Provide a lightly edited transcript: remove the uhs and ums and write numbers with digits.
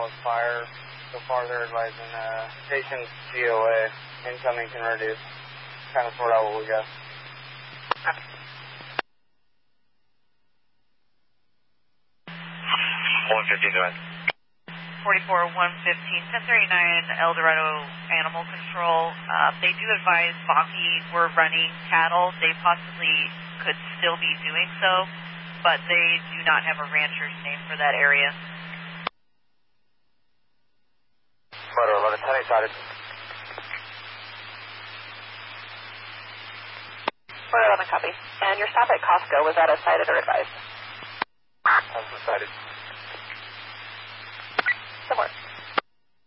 cause fire. So far they're advising patient's GOA. Incoming can reduce. Kind of sort out what we got. 115 to end. 44 115, 1039 El Dorado Animal Control. They do advise Baki were running cattle. They possibly could still be doing so, but they do not have a rancher's name for that area. Motor 11, 10 excited. Motor 11, copy. And your stop at Costco, was that a cited or advised? That's decided.